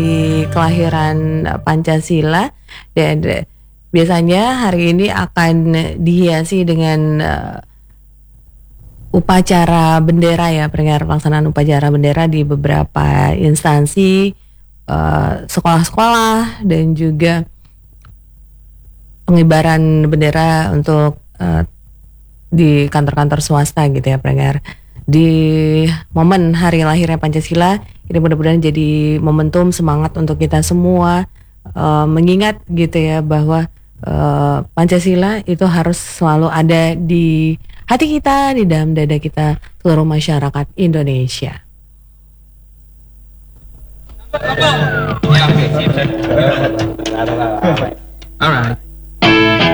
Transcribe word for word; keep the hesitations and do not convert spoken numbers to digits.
kelahiran Pancasila, dan biasanya hari ini akan dihiasi dengan uh, upacara bendera ya, pendengar, pelaksanaan upacara bendera di beberapa instansi, uh, sekolah-sekolah, dan juga pengibaran bendera untuk uh, di kantor-kantor swasta gitu ya, pendengar. Di momen hari lahirnya Pancasila ini mudah-mudahan jadi momentum semangat untuk kita semua, uh, mengingat gitu ya bahwa uh, Pancasila itu harus selalu ada di hati kita, di dalam dada kita, seluruh masyarakat Indonesia. Alright.